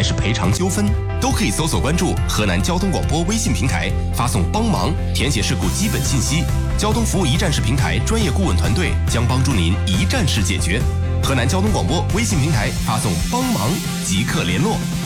还是赔偿纠纷，都可以搜索关注河南交通广播微信平台，发送帮忙，填写事故基本信息，交通服务一站式平台专业顾问团队将帮助您一站式解决。河南交通广播微信平台发送帮忙即刻联络。